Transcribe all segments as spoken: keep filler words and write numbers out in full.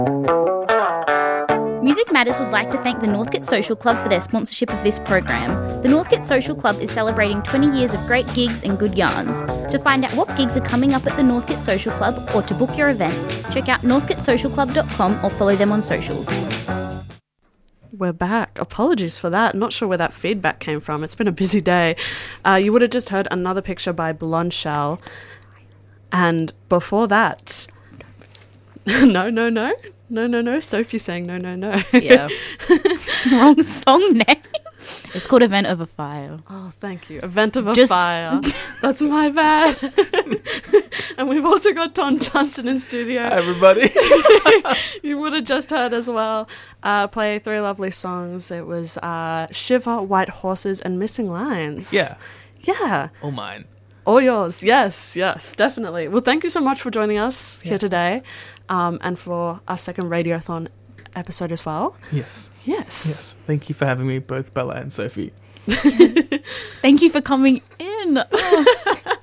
Music Matters would like to thank the Northcote Social Club for their sponsorship of this program. The Northcote Social Club is celebrating twenty years of great gigs and good yarns. To find out what gigs are coming up at the Northcote Social Club or to book your event, check out northcote social club dot com or follow them on socials. We're back. Apologies for that. Not sure where that feedback came from. It's been a busy day. Uh, you would have just heard another picture by Blonde Shell. And before that... no, no, no. No, no, no. Sophie's saying no, no, no. Yeah. Wrong song name. It's called Event of a Fire. Oh, thank you. Event of a Just- Fire. That's my bad. And we've also got Tom Johnston in studio. Hi, everybody. You would have just heard as well uh, play three lovely songs. It was uh, Shiver, White Horses, and Missing Lines. Yeah. Yeah. All mine. All yours. Yes, yes, definitely. Well, thank you so much for joining us Yeah. here today um, and for our second Radiothon episode as well. Yes. Yes. Yes. Thank you for having me, both Bella and Sophie. Thank you for coming in. Oh.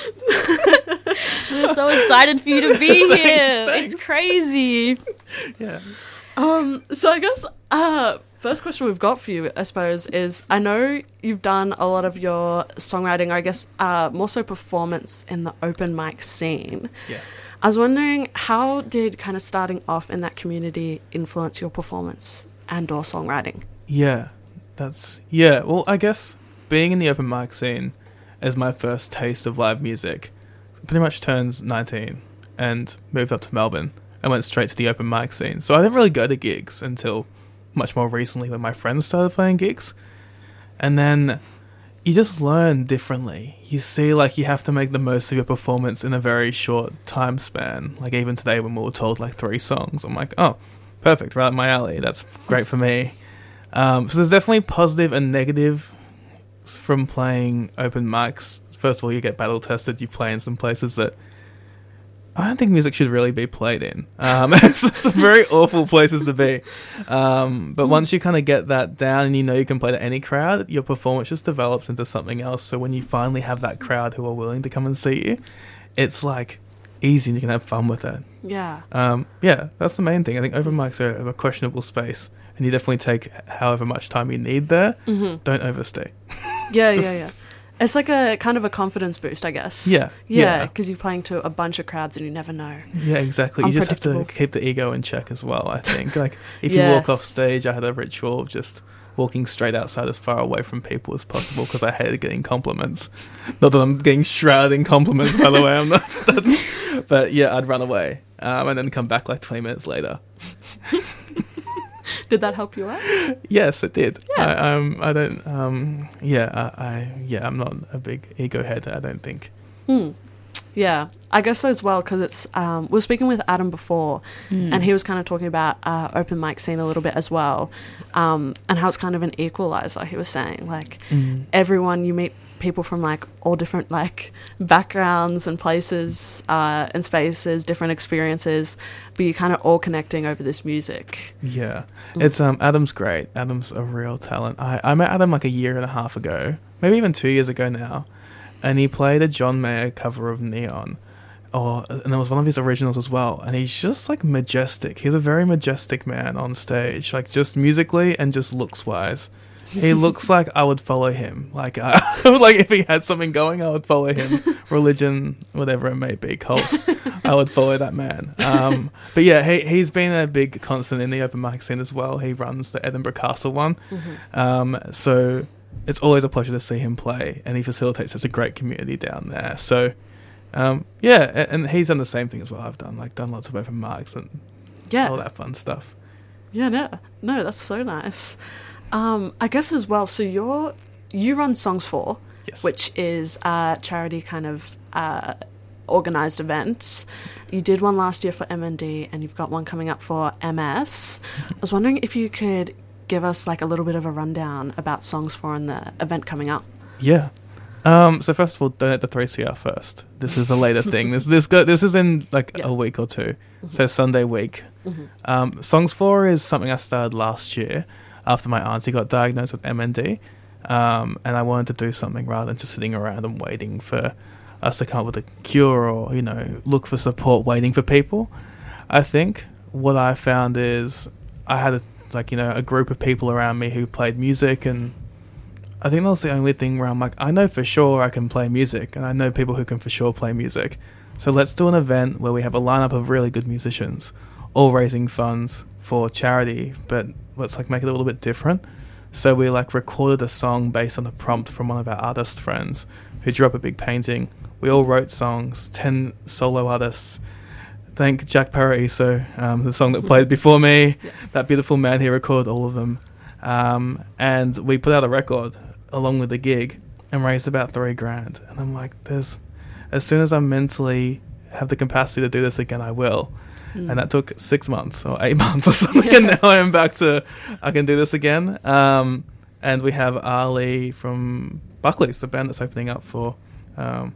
We're so excited for you to be here. Thanks. It's crazy. Yeah. Um, so I guess uh, first question we've got for you, I suppose, is I know you've done a lot of your songwriting, or I guess uh, more so performance in the open mic scene. Yeah. I was wondering, how did kind of starting off in that community influence your performance and or songwriting? Yeah. That's... Yeah. Well, I guess being in the open mic scene as my first taste of live music, pretty much turned nineteen and moved up to Melbourne and went straight to the open mic scene. So I didn't really go to gigs until much more recently when my friends started playing gigs. And then you just learn differently. You see, like, you have to make the most of your performance in a very short time span. Like, even today when we were told, like, three songs, I'm like, oh, perfect, right up my alley. That's great for me. Um, so there's definitely positive and negative from playing open mics. First of all, you get battle tested. You play in some places that I don't think music should really be played in. Um, it's, it's a very awful places to be. Um, but once you kind of get that down and you know you can play to any crowd, your performance just develops into something else. So when you finally have that crowd who are willing to come and see you, it's like easy and you can have fun with it. Yeah. Um, yeah, that's the main thing. I think open mics are a questionable space and you definitely take however much time you need there. Mm-hmm. Don't overstay. Yeah, yeah, yeah. It's like a kind of a confidence boost, I guess. Yeah, Yeah, yeah. because you're playing to a bunch of crowds and you never know. Yeah, exactly. You just have to Unpredictable. keep the ego in check as well, I think. Like, if you walk Yes. off stage, I had a ritual of just walking straight outside as far away from people as possible because I hated getting compliments. Not that I'm getting shrouded in compliments, by the way. I'm not. That's, but yeah, I'd run away um, and then come back like twenty minutes later. Did that help you out? Yes, it did. Yeah. I, um, I don't. Um, yeah, I, I. Yeah, I'm not a big ego head. I don't think. Hmm. Yeah, I guess as well, because it's, um, we were speaking with Adam before, Mm. and he was kind of talking about uh, open mic scene a little bit as well, um, and how it's kind of an equalizer, he was saying. Like, Mm. everyone, you meet people from, like, all different, like, backgrounds and places uh, and spaces, different experiences, but you're kind of all connecting over this music. Yeah, Mm. it's um Adam's great. Adam's a real talent. I, I met Adam like a year and a half ago, maybe even two years ago now, and he played a John Mayer cover of Neon, or and it was one of his originals as well. And he's just like majestic. He's a very majestic man on stage, like just musically and just looks wise. He looks like I would follow him. Like, uh, like if he had something going, I would follow him. Religion, whatever it may be, cult, I would follow that man. Um, but yeah, he he's been a big constant in the open mic scene as well. He runs the Edinburgh Castle one, Mm-hmm. um, so it's always a pleasure to see him play, and he facilitates such a great community down there. So um, yeah, and, and he's done the same thing as well. I've done like done lots of open mics and Yeah. all that fun stuff. Yeah, no, no, that's so nice. Um, I guess as well, so you're, you run Songs For, Yes. which is a charity kind of uh, organised events. You did one last year for M N D and you've got one coming up for M S. I was wondering if you could give us like a little bit of a rundown about Songs For and the event coming up. Yeah. Um, so first of all, donate the three C R first. This is a later thing. This this go, this is in like Yeah. a week or two. Mm-hmm. So Sunday week. Mm-hmm. Um, Songs For is something I started last year after my auntie got diagnosed with M N D. Um, and I wanted to do something rather than just sitting around and waiting for us to come up with a cure or, you know, look for support, waiting for people. I think what I found is I had a, like, you know, a group of people around me who played music, and I think that was the only thing where I'm like, I know for sure I can play music, and I know people who can for sure play music. So let's do an event where we have a lineup of really good musicians, all raising funds for charity, but let's like make it a little bit different. So we like recorded a song based on a prompt from one of our artist friends who drew up a big painting. We all wrote songs, ten solo artists. Thank Jack Paraiso, um, the song that played before me. Yes. That beautiful man, he recorded all of them. Um, and we put out a record along with the gig and raised about three grand. And I'm like, there's, as soon as I mentally have the capacity to do this again, I will. Mm. And that took six months or eight months or something. Yeah. And now I'm back to, I can do this again. Um, and we have Ali from Buckley's, the band that's opening up for um,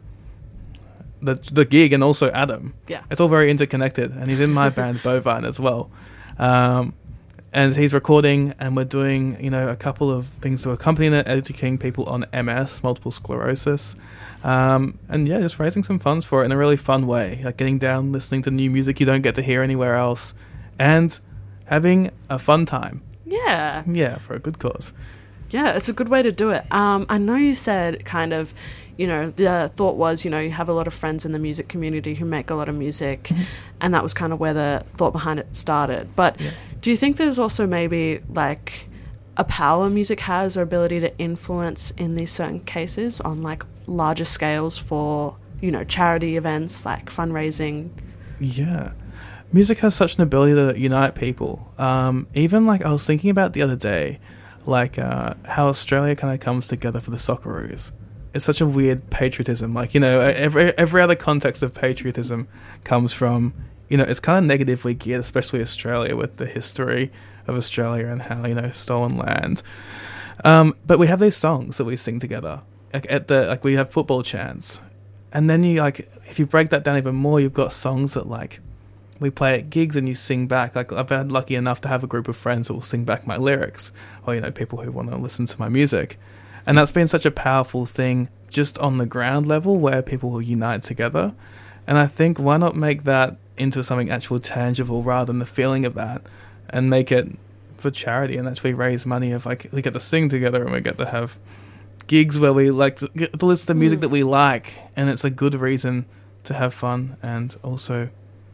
the the gig, and also Adam. Yeah. It's all very interconnected. And he's in my band, Bovine, as well. Um, and he's recording, and we're doing, you know, a couple of things to accompany it, educating people on M S, multiple sclerosis. Um, and yeah, just raising some funds for it in a really fun way, like getting down, listening to new music you don't get to hear anywhere else, and having a fun time. Yeah. Yeah, for a good cause. Yeah, it's a good way to do it. Um, I know you said kind of, you know, the thought was, you know, you have a lot of friends in the music community who make a lot of music, and that was kind of where the thought behind it started. But yeah. Do you think there's also maybe like a power music has, or ability to influence in these certain cases on like larger scales for, you know, charity events, like fundraising? Yeah. Music has such an ability to unite people. Um, even like I was thinking about the other day, like uh, how Australia kind of comes together for the Socceroos. It's such a weird patriotism. Like, you know, every every other context of patriotism comes from, you know, it's kind of negatively geared, especially Australia, with the history of Australia and how, you know, stolen land. Um, but we have these songs that we sing together. Like at the like we have football chants, and then you like if you break that down even more, you've got songs that like we play at gigs and you sing back. Like I've been lucky enough to have a group of friends that will sing back my lyrics, or, you know, people who want to listen to my music. And that's been such a powerful thing just on the ground level where people will unite together. And I think why not make that into something actual tangible rather than the feeling of that, and make it for charity and actually raise money of like we get to sing together and we get to have gigs where we like to get to listen to music mm. that we like, and it's a good reason to have fun and also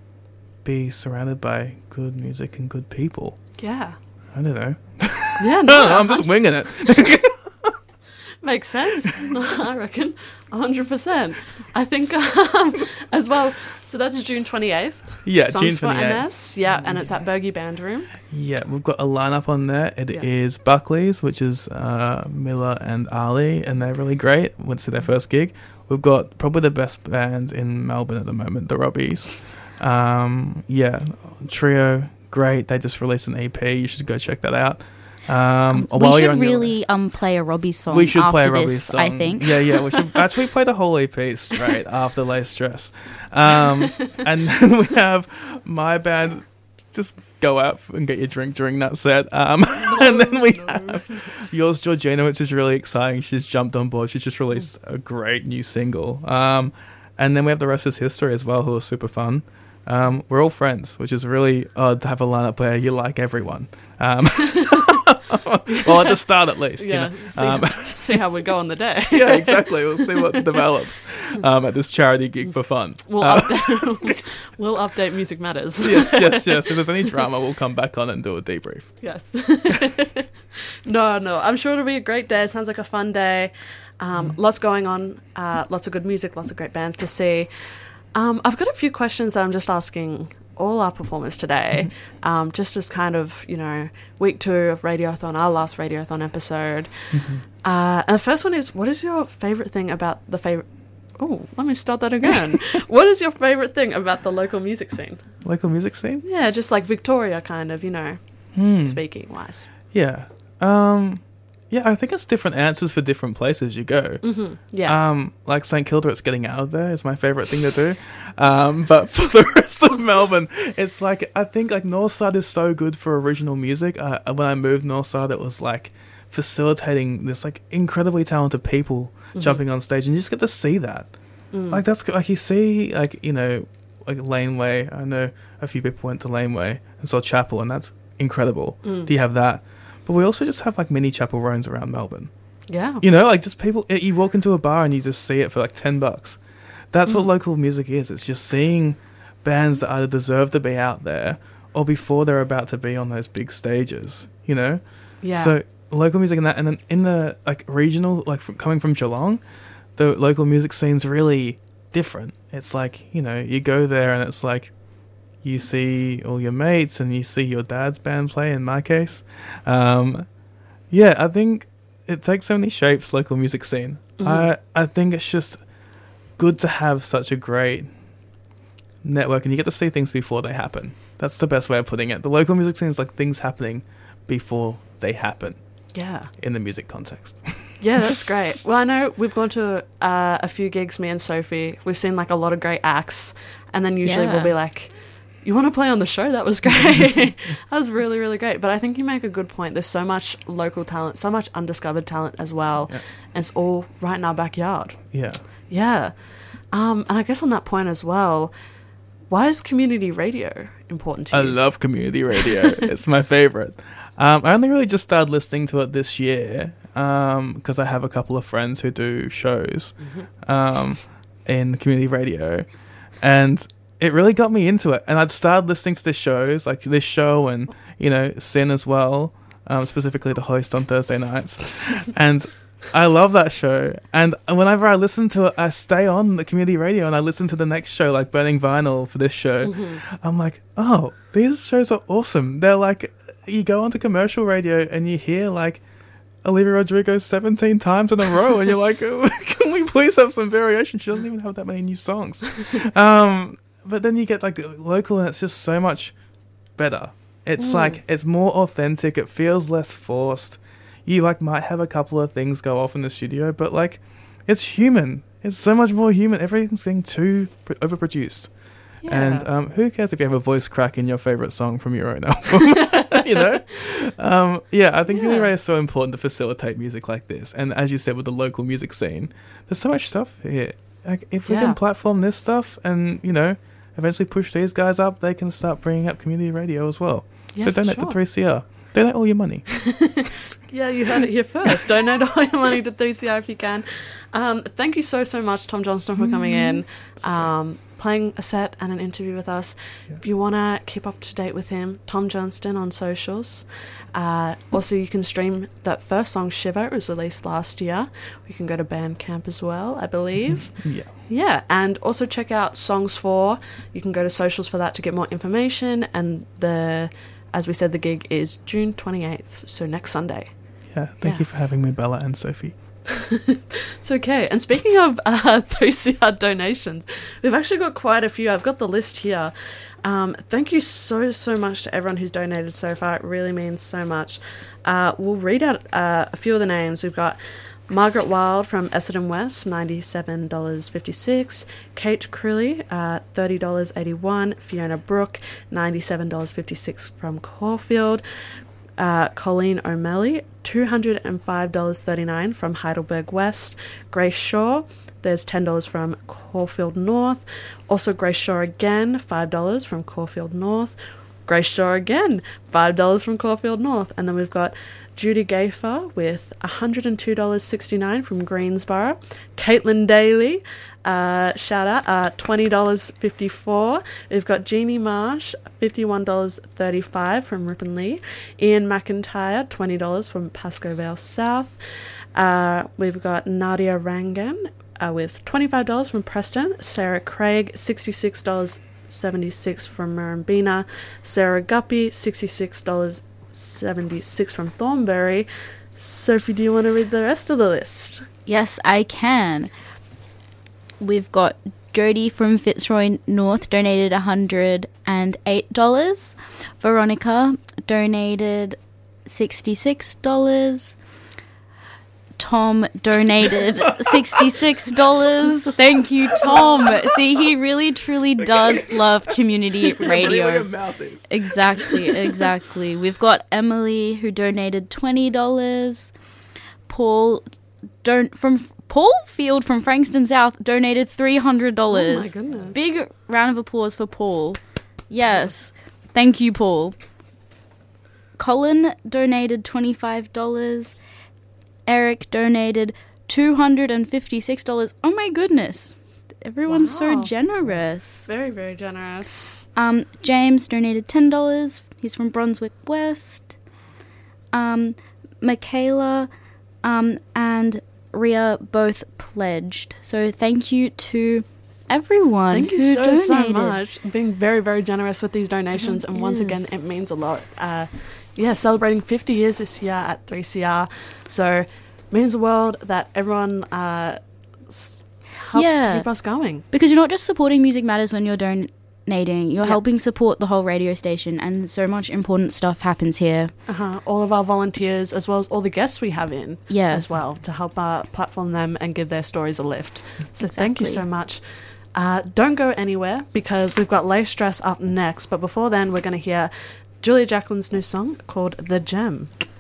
be surrounded by good music and good people. Yeah. I don't know. Yeah, no, I'm just winging it. Makes sense. I reckon one hundred percent. I think um, as well, so that's June twenty-eighth. Yeah, Songs June twenty-eighth. For M S. Yeah, and it's at Bergie Band Room. Yeah, we've got a lineup on there. It yeah. is Buckley's, which is uh, Miller and Ali, and they're really great. Went to their first gig. We've got probably the best band in Melbourne at the moment, the Robbies. Um, yeah, trio, great. They just released an E P. You should go check that out. Um, we while should you're on really your... um play a Robbie song. We should after play a Robbie this, song. I think. Yeah, yeah. We should actually play the whole E P straight after Lay Stress. Um, and then we have my band. Just go out and get your drink during that set. Um, no, and then we no. have yours, Georgina, which is really exciting. She's jumped on board. She's just released a great new single. Um, and then we have The Rest Is History as well, who are super fun. Um, we're all friends, which is really odd to have a lineup where you like everyone. Um, well, at the start at least. Yeah, you know? see, um, how, see how we go on the day. Yeah, exactly. We'll see what develops um, at this charity gig for fun. We'll, uh, update, we'll update Music Matters. Yes, yes, yes. If there's any drama, we'll come back on and do a debrief. Yes. no, no. I'm sure it'll be a great day. It sounds like a fun day. Um, mm. Lots going on. Uh, lots of good music. Lots of great bands to see. Um, I've got a few questions that I'm just asking all our performers today, mm-hmm. um, just as kind of, you know, week two of Radiothon, our last Radiothon episode. Mm-hmm. Uh, and the first one is, what is your favourite thing about the favourite... Oh, let me start that again. What is your favourite thing about the local music scene? Local music scene? Yeah, just like Victoria kind of, you know, hmm. speaking-wise. Yeah. Um... Yeah, I think it's different answers for different places you go. Mm-hmm. Yeah. Um, like St Kilda, it's getting out of there is my favourite thing to do. Um, but for the rest of Melbourne, it's like, I think like Northside is so good for original music. Uh, when I moved Northside, it was like facilitating this like incredibly talented people mm-hmm. jumping on stage, and you just get to see that. Mm. Like that's like you see like, you know, like Laneway. I know a few people went to Laneway and saw Chapel, and that's incredible. Mm. Do you have that? But we also just have like mini Chapel Roans around Melbourne. Yeah. You know, like just people, you walk into a bar and you just see it for like ten bucks. That's Mm. what local music is. It's just seeing bands that either deserve to be out there or before they're about to be on those big stages, you know? Yeah. So local music and that, and then in the like regional, like from, coming from Geelong, the local music scene's really different. It's like, you know, you go there and it's like you see all your mates and you see your dad's band play, in my case. Um, yeah, I think it takes so many shapes, local music scene. Mhm. I, I think it's just good to have such a great network and you get to see things before they happen. That's the best way of putting it. The local music scene is like things happening before they happen Yeah. in the music context. Yeah, that's great. Well, I know we've gone to uh, a few gigs, me and Sophie. We've seen like a lot of great acts, and then usually Yeah. we'll be like, "You want to play on the show? That was great. That was really, really great." But I think you make a good point. There's so much local talent, so much undiscovered talent as well, Yeah. and it's all right in our backyard. Yeah. Yeah, um, and I guess on that point as well, why is community radio important to I you? love community radio. It's my favorite. Um, I only really just started listening to it this year because I have a couple of friends who do shows um, in community radio, and it really got me into it. And I'd started listening to the shows, like this show and, you know, Sin as well, um, specifically the host on Thursday nights. And I love that show. And whenever I listen to it, I stay on the community radio and I listen to the next show, like Burning Vinyl for this show. Mm-hmm. I'm like, oh, these shows are awesome. They're like, you go onto commercial radio and you hear like Olivia Rodrigo seventeen times in a row and you're like, oh, can we please have some variation? She doesn't even have that many new songs. Um, but then you get like local and it's just so much better. It's Mm. like, it's more authentic. It feels less forced. You like might have a couple of things go off in the studio, but like it's human. It's so much more human. Everything's getting too pr- overproduced. Yeah. And um, who cares if you have a voice crack in your favorite song from your own album? You know? Um, yeah, I think Yeah. community radio is so important to facilitate music like this. And as you said, with the local music scene, there's so much stuff here. Like, if we Yeah. can platform this stuff and, you know, eventually push these guys up, they can start bringing up community radio as well. Yeah, so for donate sure. to three C R. Donate all your money. Yeah, you heard it here first. Donate all your money to three C R if you can. Um, thank you so, so much, Tom Johnston, for coming in, um, playing a set and an interview with us. Yeah. If you want to keep up to date with him, Tom Johnston on socials. Uh, also, you can stream that first song, Shiver. It was released last year. You can go to Bandcamp as well, I believe. Yeah. Yeah, and also check out Songs for. You can go to socials for that to get more information. And the, as we said, the gig is June twenty-eighth, so next Sunday. Yeah. Thank Yeah. you for having me, Bella and Sophie. It's okay. And speaking of uh, three C R donations, we've actually got quite a few. I've got the list here. Um, thank you so, so much to everyone who's donated so far. It really means so much. Uh, we'll read out uh, a few of the names. We've got Margaret Wild from Essendon West, ninety-seven dollars fifty-six. Kate Crilly, uh, thirty dollars eighty-one. Fiona Brooke, ninety-seven dollars fifty-six from Caulfield. Uh, Colleen O'Malley, two hundred five dollars thirty-nine from Heidelberg West. Grace Shaw, there's ten dollars from Caulfield North. Also Grace Shaw again, five dollars from Caulfield North. Grace Shaw again, five dollars from Caulfield North. And then we've got Judy Gafer with one hundred two dollars sixty-nine from Greensboro. Caitlin Daly, uh, shout out, uh, twenty dollars fifty-four. We've got Jeannie Marsh, fifty-one dollars thirty-five from Ripon Lee. Ian McIntyre, twenty dollars from Pasco Vale South. Uh, we've got Nadia Rangan uh, with twenty-five dollars from Preston. Sarah Craig, sixty-six dollars seventy-six from Murrumbina. Sarah Guppy, sixty-six dollars seventy-six from Thornbury. Sophie, do you want to read the rest of the list? Yes, I can. We've got Jody from Fitzroy North donated one hundred eight dollars. Veronica donated sixty-six dollars. Tom donated sixty-six dollars. Thank you, Tom. See, he really, truly does love community radio. Exactly, exactly. We've got Emily who donated twenty dollars. Paul don't from Paul Field from Frankston South donated three hundred dollars. Oh my goodness. Big round of applause for Paul. Yes. Thank you, Paul. Colin donated twenty-five dollars. Eric donated two hundred fifty-six dollars. Oh my goodness. Everyone's Wow. so generous. Very, very generous. Um, James donated ten dollars. He's from Brunswick West. Um, Michaela um, and Ria both pledged. So thank you to everyone Thank you who so, donated. so much. Being very, very generous with these donations. It And once again, is. it means a lot. Uh, yeah, celebrating fifty years this year at three C R. So means the world that everyone uh, s- helps Yeah. keep us going. Because you're not just supporting Music Matters when you're donating. You're Yeah. helping support the whole radio station, and so much important stuff happens here. Uh-huh. All of our volunteers, as well as all the guests we have in Yes. as well, to help uh, platform them and give their stories a lift. So thank you so Exactly. much. Uh, don't go anywhere because we've got Lace Dress up next. But before then, we're going to hear Julia Jacqueline's new song called The Gem.